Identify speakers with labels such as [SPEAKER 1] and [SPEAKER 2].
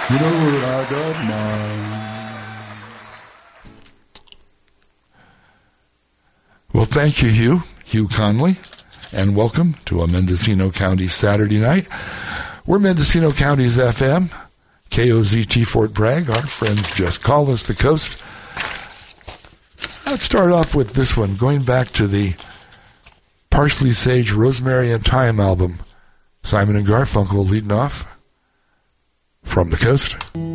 [SPEAKER 1] You know I got mine. Well, thank you, Hugh Conley, and welcome to a Mendocino County Saturday night. We're Mendocino County's FM, KOZT Fort Bragg. Our friends just call us the coast. Let's start off with this one, going back to the Parsley, Sage, Rosemary, and Thyme album. Simon and Garfunkel leading off from the coast.